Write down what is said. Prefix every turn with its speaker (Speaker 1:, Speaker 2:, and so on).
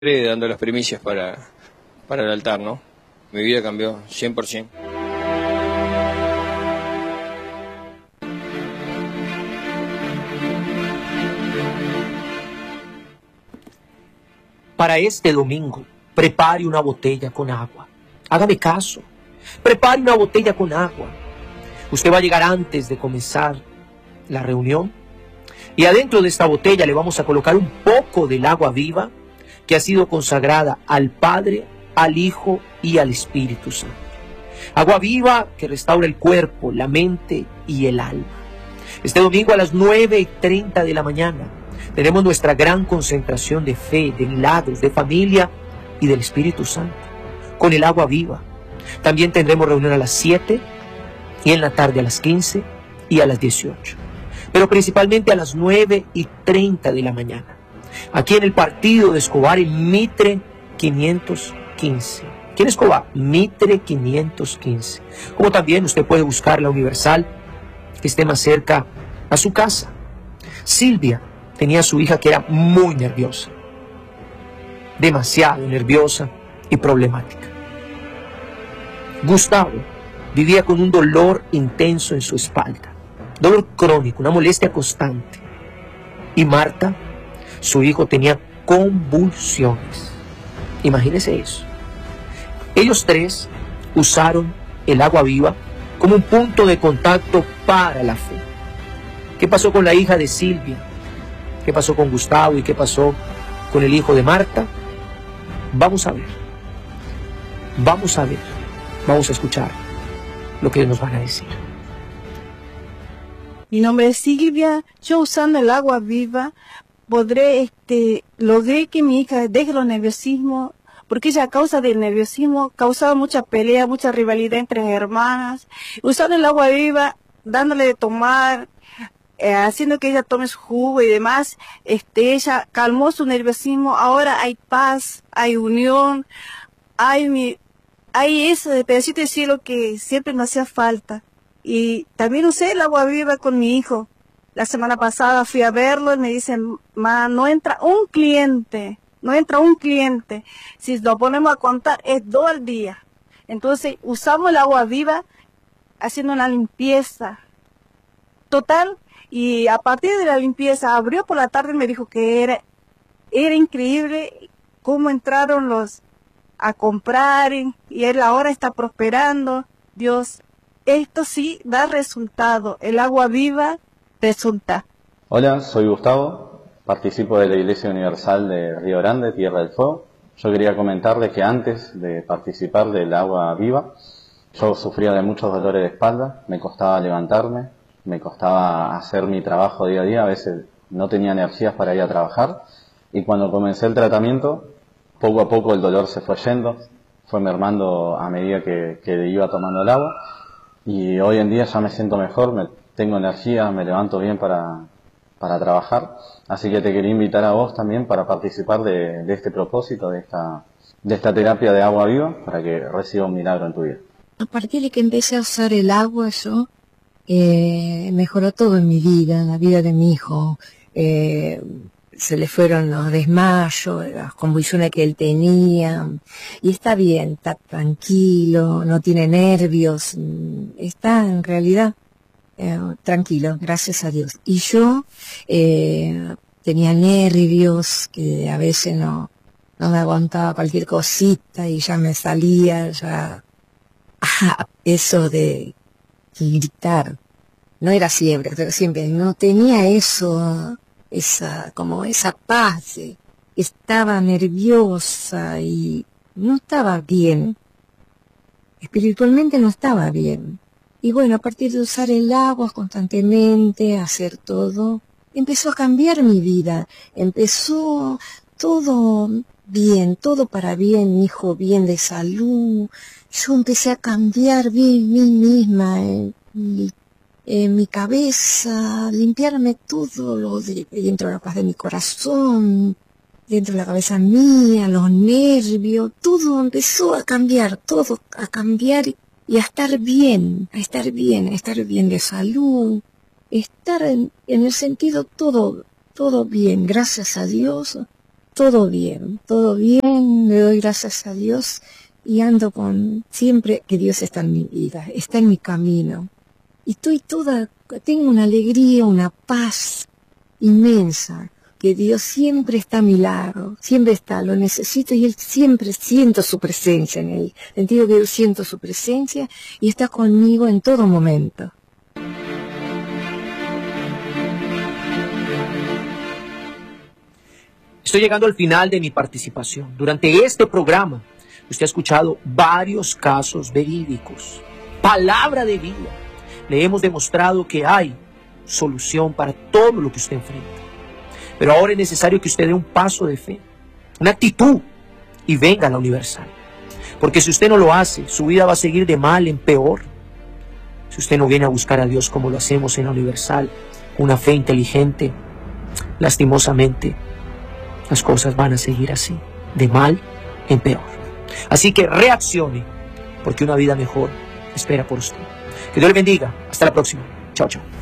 Speaker 1: dando las primicias para el altar, ¿no? Mi vida cambió 100%.
Speaker 2: Para este domingo, prepare una botella con agua. Hágame caso. Prepare una botella con agua. Usted va a llegar antes de comenzar la reunión. Y adentro de esta botella le vamos a colocar un poco del agua viva que ha sido consagrada al Padre, al Hijo y al Espíritu Santo. Agua viva que restaura el cuerpo, la mente y el alma. Este domingo a las 9:30 de la mañana tenemos nuestra gran concentración de fe, de milagros, de familia y del Espíritu Santo, con el agua viva. También tendremos reunión a las 7 y en la tarde a las 15 y a las 18. Pero principalmente a las 9:30 de la mañana. Aquí en el partido de Escobar, en Mitre 515. ¿Quién es Escobar? Mitre 515. Como también usted puede buscar la Universal que esté más cerca a su casa. Silvia tenía a su hija que era muy nerviosa. Demasiado nerviosa y problemática. Gustavo vivía con un dolor intenso en su espalda. Dolor crónico, una molestia constante. Y Marta, su hijo, tenía convulsiones. Imagínese eso. Ellos tres usaron el agua viva como un punto de contacto para la fe. ¿Qué pasó con la hija de Silvia? ¿Qué pasó con Gustavo? ¿Y qué pasó con el hijo de Marta? Vamos a ver. Vamos a ver. Vamos a escuchar lo que ellos nos van a decir.
Speaker 3: Mi nombre es Silvia. Yo, usando el agua viva, logré que mi hija deje los nerviosismos, porque ella, a causa del nerviosismo, causaba mucha pelea, mucha rivalidad entre hermanas. Usando el agua viva, dándole de tomar, haciendo que ella tome su jugo y demás, ella calmó su nerviosismo. Ahora hay paz, hay unión, hay ese pedacito de cielo que siempre nos hacía falta. Y también usé el agua viva con mi hijo. La semana pasada fui a verlo y me dice, ma, no entra un cliente. Si lo ponemos a contar, es 2 al día. Entonces, usamos el agua viva haciendo una limpieza total. Y a partir de la limpieza, abrió por la tarde y me dijo que era increíble cómo entraron los a comprar y él ahora está prosperando. Dios, esto sí da resultado. El agua viva resulta.
Speaker 4: Hola, soy Gustavo, participo de la Iglesia Universal de Río Grande, Tierra del Fuego. Yo quería comentar de que antes de participar del agua viva, yo sufría de muchos dolores de espalda, me costaba levantarme, me costaba hacer mi trabajo día a día, a veces no tenía energías para ir a trabajar, y cuando comencé el tratamiento, poco a poco el dolor se fue yendo, fue mermando a medida que iba tomando el agua, y hoy en día ya me siento mejor, tengo energía, me levanto bien para trabajar, así que te quería invitar a vos también para participar de este propósito, de esta terapia de agua viva, para que reciba un milagro en tu vida.
Speaker 5: A partir de que empecé a usar el agua, mejoró todo en mi vida, en la vida de mi hijo. Se le fueron los desmayos, las convulsiones que él tenía, y está bien, está tranquilo, no tiene nervios, está en realidad tranquilo, gracias a Dios. Y yo tenía nervios, que a veces no me aguantaba cualquier cosita y ya me salía, eso de gritar. No era siempre, pero siempre no tenía eso, esa paz. Estaba nerviosa y no estaba bien. Espiritualmente no estaba bien. Y bueno, a partir de usar el agua constantemente, hacer todo, empezó a cambiar mi vida. Empezó todo bien, todo para bien, mi hijo bien de salud. Yo empecé a cambiar bien mí misma, en mi cabeza, limpiarme todo lo de dentro de la paz de mi corazón, dentro de la cabeza mía, los nervios, todo empezó a cambiar, y a estar bien, de salud, estar en el sentido todo bien, gracias a Dios. todo bien, le doy gracias a Dios y ando con siempre que Dios está en mi vida, está en mi camino. Y tengo una alegría, una paz inmensa, que Dios siempre está a mi lado, siempre está, lo necesito y Él siempre siento su presencia en Él. Sentido que yo siento su presencia y está conmigo en todo momento.
Speaker 2: Estoy llegando al final de mi participación. Durante este programa, usted ha escuchado varios casos verídicos. Palabra de vida. Le hemos demostrado que hay solución para todo lo que usted enfrenta. Pero ahora es necesario que usted dé un paso de fe, una actitud, y venga a la Universal. Porque si usted no lo hace, su vida va a seguir de mal en peor. Si usted no viene a buscar a Dios como lo hacemos en la Universal, una fe inteligente, lastimosamente, las cosas van a seguir así, de mal en peor. Así que reaccione, porque una vida mejor espera por usted. Que Dios le bendiga. Hasta la próxima. Chao, chao.